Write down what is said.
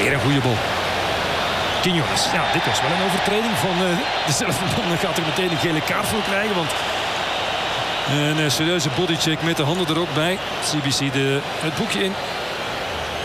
Weer een goede bal. Quiñones. Ja, dit was wel een overtreding van dezelfde man. Dan gaat er meteen een gele kaart voor krijgen. Want een serieuze bodycheck met de handen er ook bij. CBC het boekje in.